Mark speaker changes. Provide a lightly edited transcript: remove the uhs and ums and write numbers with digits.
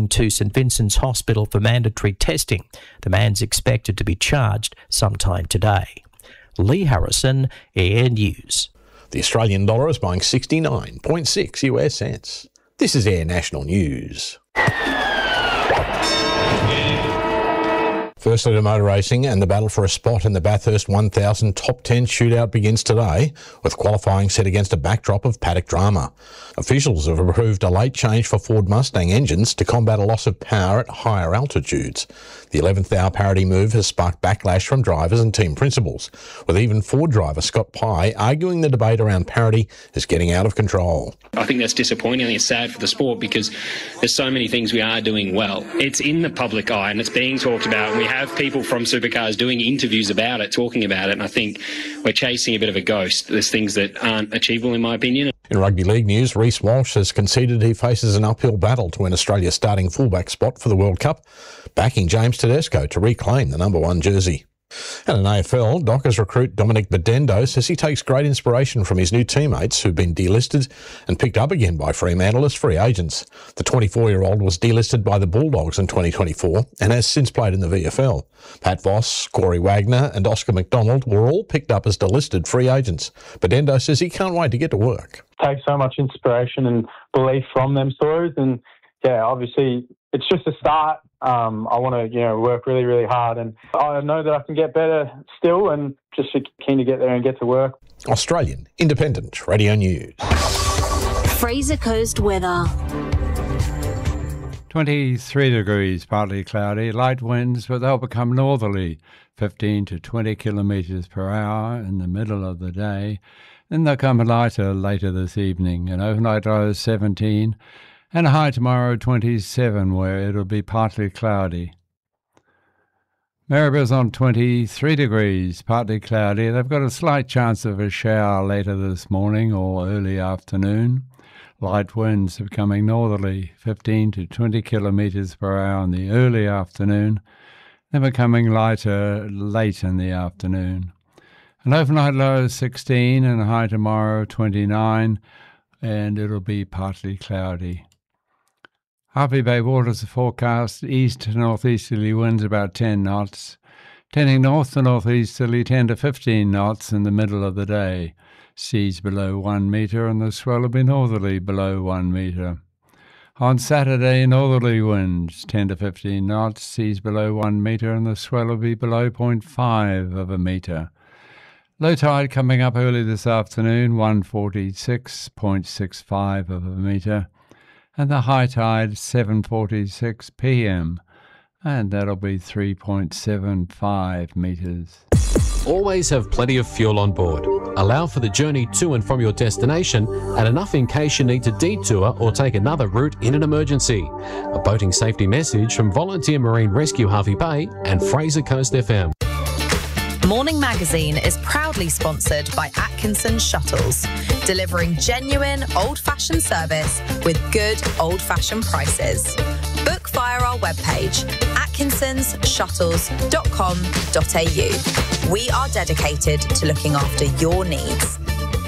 Speaker 1: taken to St Vincent's Hospital for mandatory testing. The man's expected to be charged sometime today. Lee Harrison, Air News.
Speaker 2: The Australian dollar is buying 69.6 US cents. This is Air National News. Firstly to motor racing, and the battle for a spot in the Bathurst 1000 Top 10 shootout begins today, with qualifying set against a backdrop of paddock drama. Officials have approved a late change for Ford Mustang engines to combat a loss of power at higher altitudes. The 11th hour parity move has sparked backlash from drivers and team principals, with even Ford driver Scott Pye arguing the debate around parity is getting out of control.
Speaker 3: I think that's disappointing. I think it's sad for the sport because there's so many things we are doing well. It's in the public eye and it's being talked about. We have people from supercars doing interviews about it, talking about it, and I think we're chasing a bit of a ghost. There's things that aren't achievable in my opinion.
Speaker 2: In rugby league news, Reece Walsh has conceded he faces an uphill battle to win Australia's starting fullback spot for the World Cup, backing James Tedesco to reclaim the number 1 jersey. And in AFL, Dockers recruit Dominic Bedendo says he takes great inspiration from his new teammates who've been delisted and picked up again by Fremantle as free agents. The 24-year-old was delisted by the Bulldogs in 2024 and has since played in the VFL. Pat Voss, Corey Wagner and Oscar McDonald were all picked up as delisted free agents. Bedendo says he can't wait to get to work.
Speaker 4: Take so much inspiration and belief from them stories, and yeah, obviously it's just a start. I want to, work really, really hard, and I know that I can get better still, and just keen to get there and get to work.
Speaker 2: Australian Independent Radio News.
Speaker 5: Fraser Coast weather.
Speaker 6: 23 degrees, partly cloudy, light winds, but they'll become northerly, 15 to 20 kilometres per hour in the middle of the day. Then they'll come lighter later this evening, an overnight low of 17, and a high tomorrow 27, where it'll be partly cloudy. Maryville's on 23 degrees, partly cloudy. They've got a slight chance of a shower later this morning or early afternoon. Light winds are becoming northerly, 15 to 20 kilometres per hour in the early afternoon, then becoming lighter late in the afternoon. An overnight low of 16 and a high tomorrow 29, and it'll be partly cloudy. Harvey Bay waters are forecast east to northeasterly winds about 10 knots, tending north to northeasterly 10 to 15 knots in the middle of the day. Seas below 1 metre and the swell will be northerly below 1 metre. On Saturday, northerly winds 10 to 15 knots, seas below 1 metre and the swell will be below 0.5 of a metre. Low tide coming up early this afternoon, 146.65 of a metre, and the high tide 7:46 p.m, and that'll be 3.75 metres.
Speaker 7: Always have plenty of fuel on board. Allow for the journey to and from your destination and enough in case you need to detour or take another route in an emergency. A boating safety message from Volunteer Marine Rescue Harvey Bay and Fraser Coast FM.
Speaker 8: Morning Magazine is proudly sponsored by Atkinson Shuttles, delivering genuine old-fashioned service with good old-fashioned prices. Book via our webpage, atkinsonsshuttles.com.au. We are dedicated to looking after your needs.